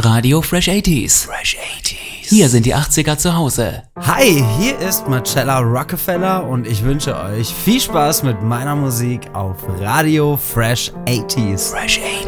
Radio Fresh 80s. Fresh 80s. Hier sind die 80er zu Hause. Hi, hier ist Marcella Rockefeller und ich wünsche euch viel Spaß mit meiner Musik auf Radio Fresh 80s. Fresh 80s.